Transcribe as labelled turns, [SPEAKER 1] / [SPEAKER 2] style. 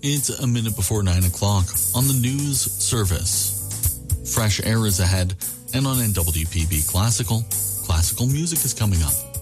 [SPEAKER 1] It's a minute before 9 o'clock on the news service. Fresh air is ahead, and on NWPB Classical music is coming up.